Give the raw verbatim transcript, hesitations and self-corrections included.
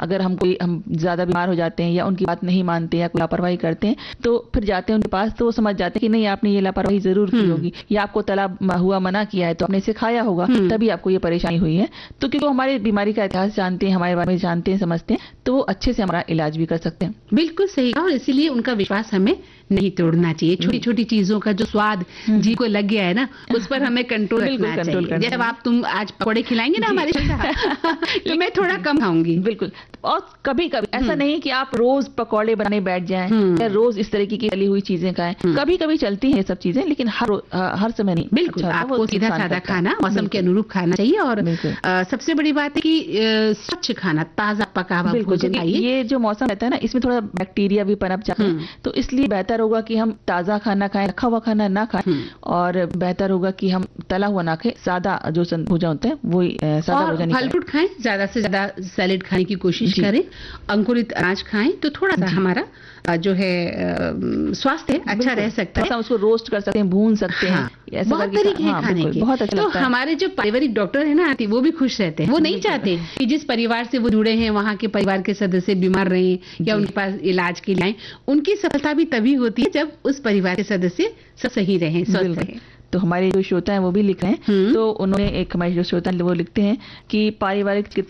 अगर हम कोई हम ज्यादा बीमार हो जाते हैं या उनकी बात नहीं मानते या कोई लापरवाही करते हैं तो फिर जाते हैं उनके पास, तो वो समझ जाते हैं कि नहीं आपने ये लापरवाही जरूर की होगी या आपको तला हुआ मना किया है तो आपने इसे खाया होगा तभी आपको ये परेशानी हुई है। तो क्योंकि वो हमारी बीमारी का इतिहास जानते हैं, हमारे बारे में जानते हैं, समझते हैं, तो वो अच्छे से हमारा इलाज भी कर सकते हैं। बिल्कुल सही कहा, और इसीलिए उनका विश्वास हमें नहीं तोड़ना चाहिए। छोटी छोटी चीजों का जो स्वाद जी को लग गया है ना, उस पर हमें कंट्रोल रखना चाहिए। जब आप तुम आज पकौड़े खिलाएंगे ना हमारे तो मैं थोड़ा कम खाऊंगी। बिल्कुल। और कभी कभी ऐसा नहीं कि आप रोज पकौड़े बनाने बैठ जाएं या रोज इस तरीके की तली हुई चीजें खाएं, कभी कभी चलती हैं ये सब चीजें, लेकिन हर हर समय नहीं। बिल्कुल, आपको सीधा साधा खाना, मौसम के अनुरूप खाना चाहिए। और सबसे बड़ी बात है कि स्वच्छ खाना, ताजा पका हुआ भोजन खाइए। ये जो मौसम रहता है ना, इसमें थोड़ा बैक्टीरिया भी पनप जाता है, तो इसलिए बेहतर होगा कि हम ताजा खाना खाएं, रखा हुआ खाना ना खाएं, और बेहतर होगा कि हम तला हुआ ना खाएं, सादा जो भोजन होते हैं वही सादा भोजन ही फल फ्रूट खाएं, ज्यादा से ज्यादा सैलेड खाने की कोशिश करें, अंकुरित अनाज खाएं, तो थोड़ा सा हमारा जो है स्वास्थ्य अच्छा रह सकता है। उसको रोस्ट कर सकते हैं, भून सकते हैं, ऐसा बहुत तरीके हैं खाने के। बहुत अच्छा तो हमारे जो पारिवारिक डॉक्टर है ना, वो भी खुश रहते हैं। वो नहीं चाहते कि जिस परिवार से वो जुड़े हैं वहाँ के परिवार के सदस्य बीमार रहे या उनके पास इलाज के लिए आए। उनकी सफलता भी तभी होती है जब उस परिवार के सदस्य सब सही रहे, स्वस्थ रहे। तो हमारे जो श्रोता हैं वो भी लिख रहे हैं, तो उन्होंने एक हमारे जो श्रोता वो लिखते हैं कि पारिवारिक